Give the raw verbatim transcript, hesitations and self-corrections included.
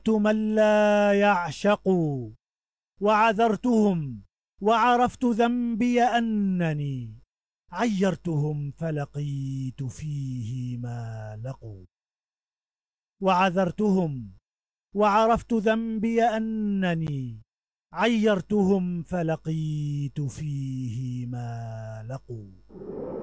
من لا يعشق، وعذرتهم وعرفت ذنبي أنني عيرتهم فلقيت فيه ما لقوا. وعذرتهم وعرفت ذنبي أنني عيرتهم فلقيت فيه ما لقوا.